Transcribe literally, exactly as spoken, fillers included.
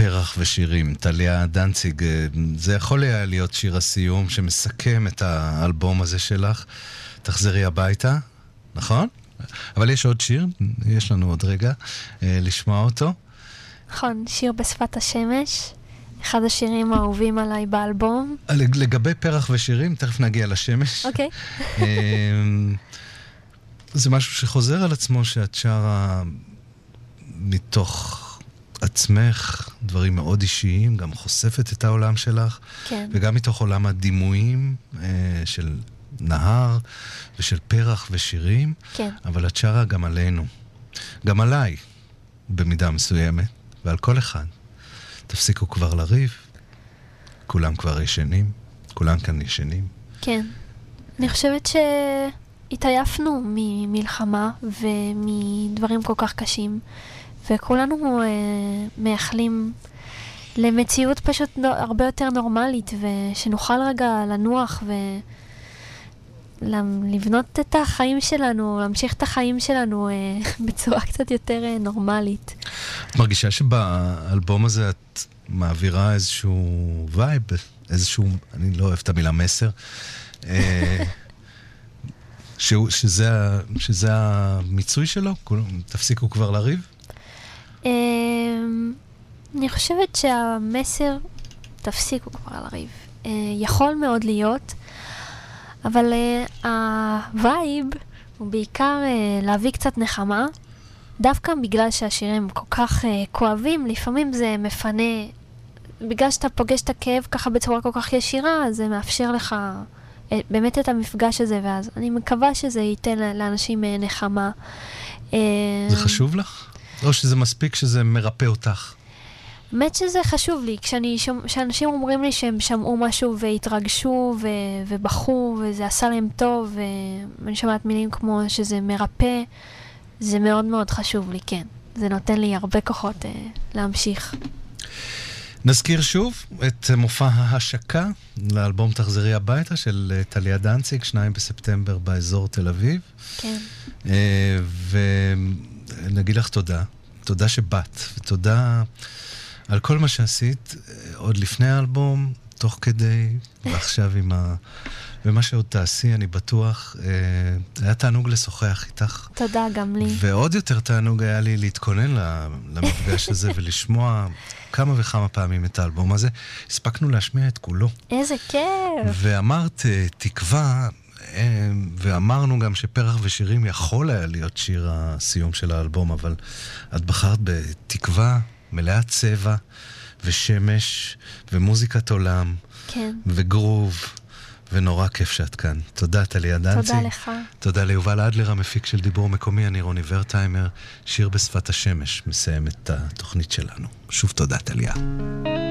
פרח ושירים, טליה דנציג, זה יכול היה להיות שיר הסיום שמסכם את האלבום הזה שלך, תחזרי הביתה, נכון? אבל יש עוד שיר, יש לנו עוד רגע לשמוע אותו. נכון, שיר בשפת השמש, אחד השירים האהובים עליי באלבום. לגבי פרח ושירים, תכף נגיע לשמש. אוקיי. זה משהו שחוזר על עצמו, שאת שרה מתוך עצמך, דברים מאוד אישיים, גם חושפת את העולם שלך, כן. וגם מתוך עולם הדימויים של נהר ושל פרח ושירים, כן. אבל את שרה גם עלינו, גם עליי, במידה מסוימת, ועל כל אחד. תפסיקו כבר לריב, כולם כבר ישנים, כולם כאן ישנים. כן. אני חושבת שהתעייפנו ממלחמה ומדברים כל כך קשים, וכולנו אה, מייחלים למציאות פשוט הרבה יותר נורמלית, ושנוכל רגע לנוח ולבנות את החיים שלנו, להמשיך את החיים שלנו אה, בצורה קצת יותר אה, נורמלית. את מרגישה שבאלבום הזה את מעבירה איזשהו וייב, איזשהו, אני לא אוהב את המילה מסר, אה, שהוא, שזה, שזה המיצוי שלו? תפסיקו כבר לריב? אני חושבת שהמסר, תפסיקו כבר לריב, יכול מאוד להיות, אבל הווייב הוא בעיקר להביא קצת נחמה, דווקא בגלל שהשירים כל כך כואבים, לפעמים זה מפנה, בגלל שאתה פוגש את הכאב ככה בצורה כל כך ישירה, זה מאפשר לך באמת את המפגש הזה, ואז אני מקווה שזה ייתן לאנשים נחמה. זה חשוב לך? או שזה מספיק שזה מרפא אותך? באמת שזה חשוב לי, כשאני שומע, כשאנשים אומרים לי שהם שמעו משהו והתרגשו ו, ובחו וזה עשה להם טוב, ואני שומעת מילים כמו שזה מרפא, זה מאוד מאוד חשוב לי, כן. זה נותן לי הרבה כוחות אה, להמשיך. נזכיר שוב את מופע ההשקה לאלבום תחזרי הביתה של טליה דנציג, שניים בספטמבר באזור תל אביב. כן. אה, ונגיד לך תודה. תודה שבאת, ותודה על כל מה שעשית, עוד לפני האלבום, תוך כדי, ועכשיו עם ה... ומה שעוד תעשי, אני בטוח, אה, היה תענוג לשוחח איתך. תודה, גם לי. ועוד יותר תענוג היה לי להתכונן למפגש הזה, ולשמוע כמה וכמה פעמים את האלבום הזה. הספקנו להשמיע את כולו. איזה כיף! ואמרת, תקווה, אה, ואמרנו גם שפרח ושירים יכול היה להיות שיר הסיום של האלבום, אבל את בחרת בתקווה מלאה צבע, ושמש, ומוזיקת עולם, כן. וגרוב, ונורא כיף שאת כאן. תודה, טליה דנציג. תודה לך. תודה ליובל אדלר, המפיק של דיבור מקומי, אני רוני ורטהיימר, שיר בשפת השמש, מסיים את התוכנית שלנו. שוב תודה, טליה.